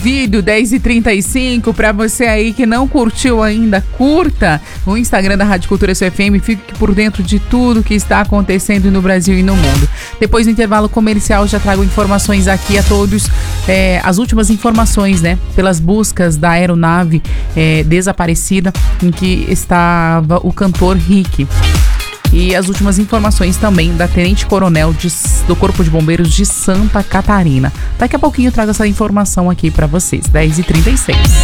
vídeo, 10h35, para você aí que não curtiu ainda, curta o Instagram da Rádio Cultura SFM, fique por dentro de tudo que está acontecendo no Brasil e no mundo. Depois do intervalo comercial, já trago informações aqui a todos, as últimas informações, né, pelas buscas da aeronave desaparecida em que estava o cantor Rick. E as últimas informações também da Tenente Coronel do Corpo de Bombeiros de Santa Catarina. Daqui a pouquinho eu trago essa informação aqui para vocês, 10h36.